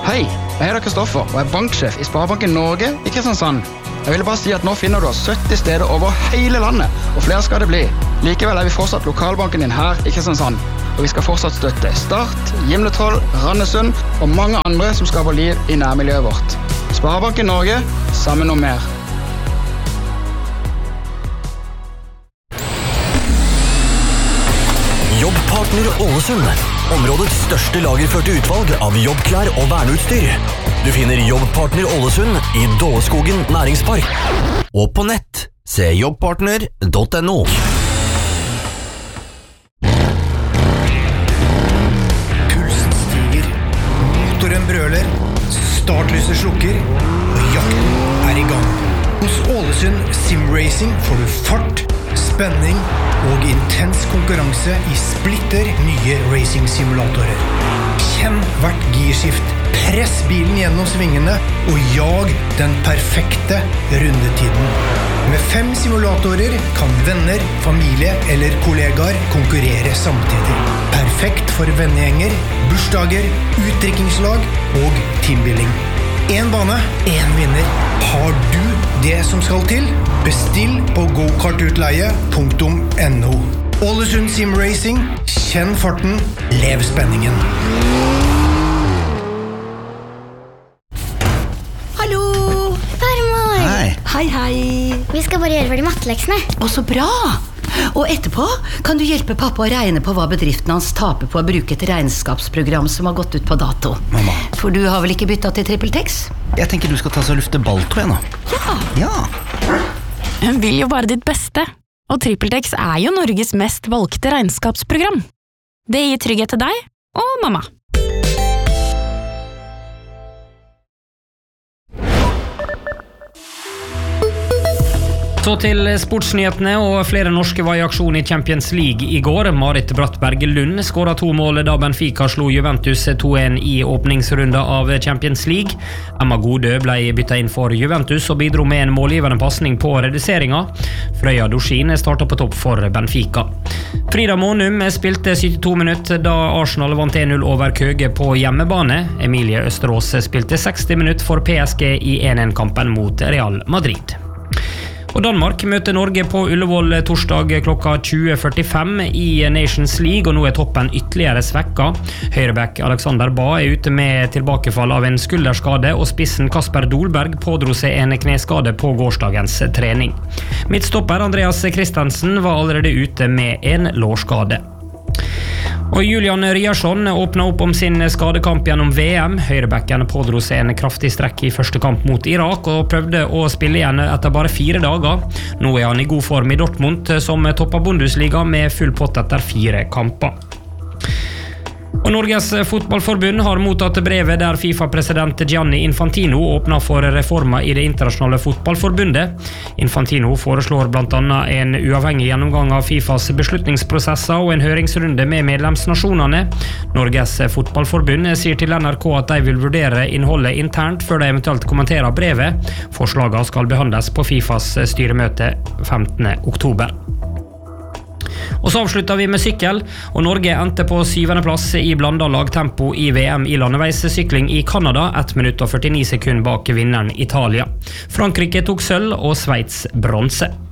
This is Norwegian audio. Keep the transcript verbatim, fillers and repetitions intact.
Hei, jeg heter Kristoffer og er banksjef i Sparebanken Norge i Kristiansand. Jeg ville bare si at nå finner du oss sytti steder over hele landet, og flere skal det bli. Likevel er vi fortsatt lokalbanken din her i Kristiansand, og vi skal fortsatt støtte Start, Gimletroll, Randesund og mange andre som skaper liv i nærmiljøet vårt. Sparebanken Norge, sammen om mer. Jobbpartner Ålesund, områdets største lagerførte utvalg av jobbklær og verneutstyr. Du finner Jobbpartner Ålesund i Dåleskogen næringspark. Og på nett, se jobbpartner punktum no. Pulsen stiger, motoren brøler, startlyset slukker, og jakten er i gang. Hos Ålesund Simracing får du fart, spenning og intens konkurranse i splitter nye racing-simulatorer. Kjenn hvert girskift, press bilen gjennom svingene og jag den perfekte rundetiden. Med fem simulatorer kan venner, familie eller kollegaer konkurrere samtidig. Perfekt for vennegjenger, bursdager, utdrikkingslag og teambuilding. En bane, en vinner. Har du det som skal til? Bestill på gokartutleie punktum no. Ålesund Simracing, kjenn farten, lev spenningen. Hallo! Farmor! Hei. Hei, hei. Vi skal bare gjøre ferdig matteleksene. Å, så bra! Og etterpå kan du hjelpe pappa å regne på hva bedriften hans taper på å bruke et regnskapsprogram som har gått ut på dato. Mamma. For du har vel ikke byttet til TrippelTex? Jeg tenker du skal ta så lufte balltå igjen nå. Ja. Ja. Hun vil jo bare ditt beste, og TrippelTex er jo Norges mest valgte regnskapsprogram. Det gir trygghet til deg og mamma. Så til sportsnyhetene, og flere norske var i aksjon i Champions League i går. Marit Brattberg Lund skåret to mål da Benfica slo Juventus to en i åpningsrunda av Champions League. Emma Godø ble byttet inn for Juventus og bidro med en målgivende passning på reduseringa. Frøya Dorsin startet på topp for Benfica. Frida Månum spilte syttito minutter da Arsenal vant en null over Køge på hjemmebane. Emilie Østerås spilte seksti minutter for P S G i en en-kampen mot Real Madrid. Og Danmark møter Norge på Ullevål torsdag klokka tjue førtifem i Nations League, og nå er toppen ytterligere svekka. Høyreback Alexander Ba er ute med tilbakefall av en skulderskade, og spissen Kasper Dolberg pådro seg en kneskade på gårsdagens trening. Midtstopper Andreas Christensen var allerede ute med en lårskade. Og Julian Ryerson åpnet opp om sin skadekamp gjennom V M. Høyrebacken pådro seg en kraftig strekk i første kamp mot Irak og prøvde å spille igjen etter bare fire dager. Nå er han i god form i Dortmund som topper Bundesliga med full pott etter fire kamper. Og Norges fotballforbund har mottatt brevet der FIFA-president Gianni Infantino åpner for reformer i det internasjonale fotballforbundet. Infantino foreslår blant annet en uavhengig gjennomgang av FIFAs beslutningsprosesser og en høringsrunde med medlemsnasjonene. Norges fotballforbund sier til N R K at de vil vurdere innholdet internt før de eventuelt kommenterer brevet. Forslagene skal behandles på FIFAs styremøte femtende oktober. Og så avslutter vi med sykkel, og Norge endte på syvende plass i blanda lagtempo i V M i landeveissykling i Kanada, ett minutt og førtini sekunder bak vinneren Italia. Frankrike tok sølv og Sveits bronse.